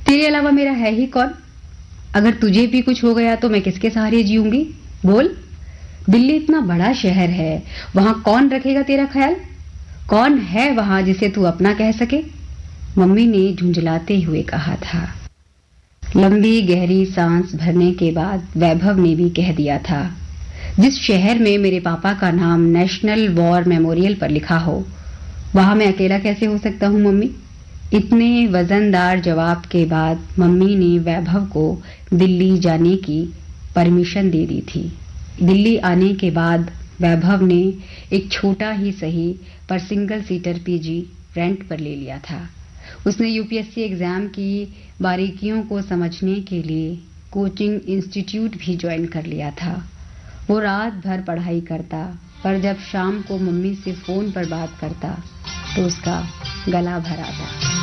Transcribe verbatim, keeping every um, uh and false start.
तेरे अलावा मेरा है ही कौन? अगर तुझे भी कुछ हो गया तो मैं किसके सहारे जीऊंगी? बोल। दिल्ली इतना बड़ा शहर है, वहां कौन रखेगा तेरा ख्याल? कौन है वहां जिसे तू अपना कह सके? मम्मी ने झुंझलाते हुए कहा था। लंबी गहरी सांस भरने के बाद वैभव ने भी कह दिया था, जिस शहर में मेरे पापा का नाम नेशनल वॉर मेमोरियल पर लिखा हो, वहां मैं अकेला कैसे हो सकता हूं मम्मी? इतने वजनदार जवाब के बाद मम्मी ने वैभव को दिल्ली जाने की परमिशन दे दी थी। दिल्ली आने के बाद वैभव ने एक छोटा ही सही पर सिंगल सीटर पीजी रेंट पर ले लिया था। उसने यूपीएससी एग्जाम की बारीकियों को समझने के लिए कोचिंग इंस्टीट्यूट भी ज्वाइन कर लिया था। वो रात भर पढ़ाई करता, पर जब शाम को मम्मी से फोन पर बात करता तो उसका गला भर आता।